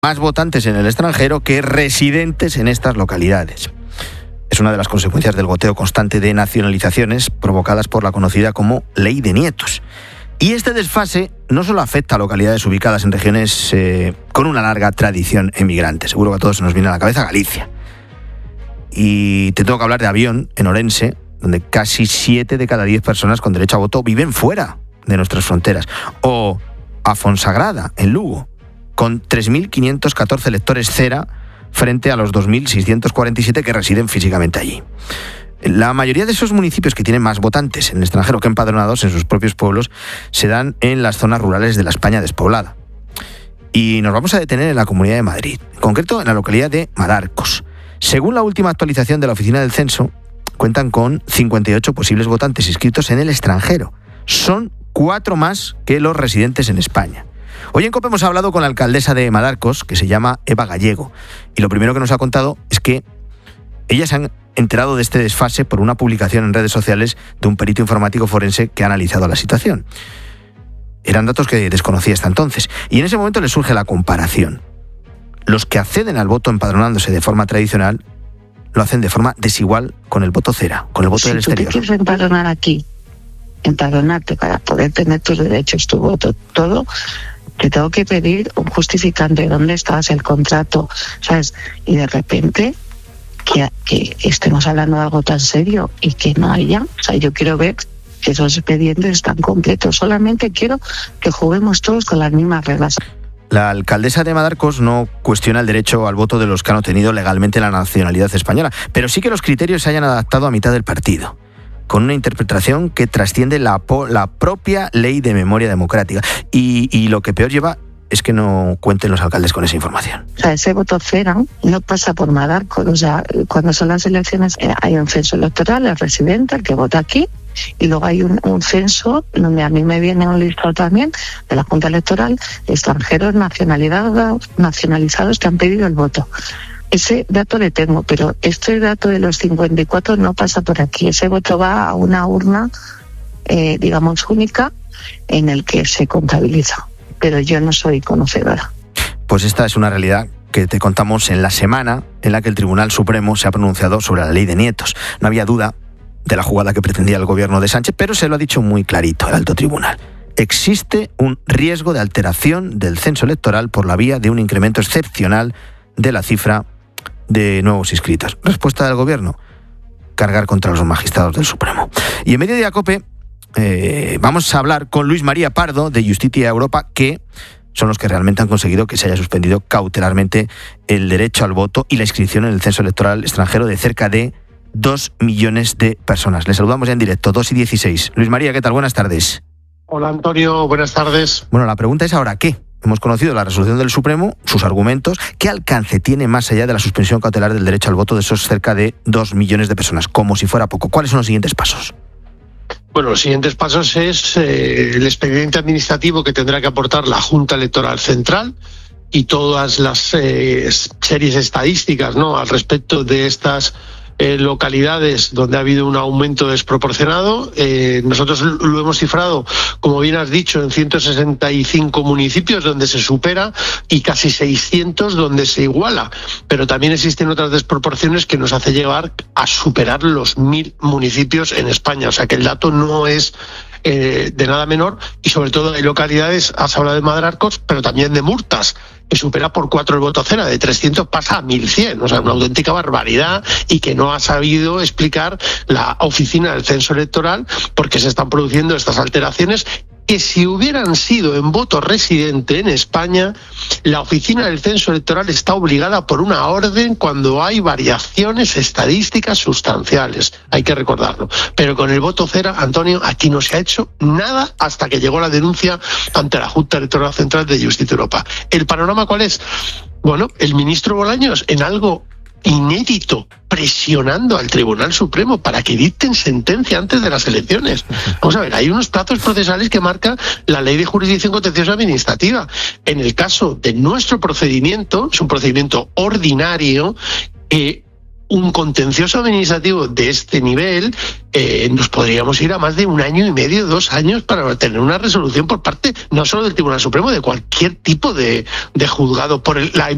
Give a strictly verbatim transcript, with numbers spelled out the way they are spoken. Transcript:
más votantes en el extranjero que residentes en estas localidades. Es una de las consecuencias del goteo constante de nacionalizaciones provocadas por la conocida como Ley de Nietos. Y este desfase no solo afecta a localidades ubicadas en regiones eh, con una larga tradición emigrante. Seguro que a todos se nos viene a la cabeza Galicia. Y te tengo que hablar de Avión, en Orense, donde casi siete de cada diez personas con derecho a voto viven fuera de nuestras fronteras. O a Fonsagrada, en Lugo, con tres mil quinientos catorce electores cera frente a los dos mil seiscientos cuarenta y siete que residen físicamente allí. La mayoría de esos municipios que tienen más votantes en el extranjero que empadronados en sus propios pueblos se dan en las zonas rurales de la España despoblada. Y nos vamos a detener en la Comunidad de Madrid, en concreto en la localidad de Madarcos. Según la última actualización de la Oficina del Censo, cuentan con cincuenta y ocho posibles votantes inscritos en el extranjero. Son cuatro más que los residentes en España. Hoy en COPE hemos hablado con la alcaldesa de Madarcos, que se llama Eva Gallego, y lo primero que nos ha contado es que ellas se han enterado de este desfase por una publicación en redes sociales de un perito informático forense que ha analizado la situación. Eran datos que desconocía hasta entonces, y en ese momento les surge la comparación. Los que acceden al voto empadronándose de forma tradicional lo hacen de forma desigual con el voto cera, con el voto si del exterior. Si tú te quieres empadronar aquí, empadronarte para poder tener tus derechos, tu voto, todo, te tengo que pedir un justificante, dónde estás, el contrato, ¿sabes? Y de repente que, que estemos hablando de algo tan serio y que no haya, o sea, yo quiero ver que esos expedientes están completos, solamente quiero que juguemos todos con las mismas reglas. La alcaldesa de Madarcos no cuestiona el derecho al voto de los que han obtenido legalmente la nacionalidad española, pero sí que los criterios se hayan adaptado a mitad del partido, con una interpretación que trasciende la, la propia ley de memoria democrática. Y, y lo que peor lleva es que no cuenten los alcaldes con esa información. O sea, ese voto cera no pasa por Madarcos. O sea, cuando son las elecciones eh, hay un censo electoral, el residente, el que vota aquí, y luego hay un, un censo donde a mí me viene un listado también de la Junta Electoral de extranjeros nacionalizados, nacionalizados que han pedido el voto. Ese dato le tengo, pero este dato de los cincuenta y cuatro no pasa por aquí. Ese voto va a una urna, eh, digamos, única, en el que se contabiliza. Pero yo no soy conocedora. Pues esta es una realidad que te contamos en la semana en la que el Tribunal Supremo se ha pronunciado sobre la Ley de Nietos. No había duda de la jugada que pretendía el gobierno de Sánchez, pero se lo ha dicho muy clarito el alto tribunal. Existe un riesgo de alteración del censo electoral por la vía de un incremento excepcional de la cifra de nuevos inscritos. Respuesta del gobierno: cargar contra los magistrados del Supremo. Y en Mediodía COPE eh, vamos a hablar con Luis María Pardo de Justitia Europa, que son los que realmente han conseguido que se haya suspendido cautelarmente el derecho al voto y la inscripción en el censo electoral extranjero de cerca de dos millones de personas. Les saludamos ya en directo, dos y dieciséis. Luis María, ¿qué tal? Buenas tardes. Hola Antonio, buenas tardes. Bueno, la pregunta es ahora, ¿qué? Hemos conocido la resolución del Supremo, sus argumentos. ¿Qué alcance tiene más allá de la suspensión cautelar del derecho al voto de esos cerca de dos millones de personas? Como si fuera poco. ¿Cuáles son los siguientes pasos? Bueno, los siguientes pasos es eh, el expediente administrativo que tendrá que aportar la Junta Electoral Central y todas las eh, series estadísticas, ¿no?, al respecto de estas Eh, localidades donde ha habido un aumento desproporcionado. Eh, nosotros lo hemos cifrado, como bien has dicho, en ciento sesenta y cinco municipios donde se supera y casi seiscientos donde se iguala. Pero también existen otras desproporciones que nos hace llegar a superar los mil municipios en España. O sea que el dato no es eh, de nada menor, y sobre todo hay localidades, has hablado de Madarcos, pero también de Murtas, que supera por cuatro el voto cera, de trescientos pasa a mil cien, o sea, una auténtica barbaridad, y que no ha sabido explicar la oficina del censo electoral porque se están produciendo estas alteraciones que, si hubieran sido en voto residente en España, la oficina del censo electoral está obligada por una orden cuando hay variaciones estadísticas sustanciales, hay que recordarlo. Pero con el voto cera, Antonio, aquí no se ha hecho nada hasta que llegó la denuncia ante la Junta Electoral Central de Justitia Europa. ¿El panorama cuál es? Bueno, el ministro Bolaños, en algo inédito, presionando al Tribunal Supremo para que dicten sentencia antes de las elecciones. Vamos a ver, hay unos plazos procesales que marca la Ley de Jurisdicción Contenciosa Administrativa. En el caso de nuestro procedimiento, es un procedimiento ordinario, eh, un contencioso administrativo de este nivel, eh, nos podríamos ir a más de un año y medio, dos años, para tener una resolución por parte no solo del Tribunal Supremo, de cualquier tipo de, de juzgado por el, la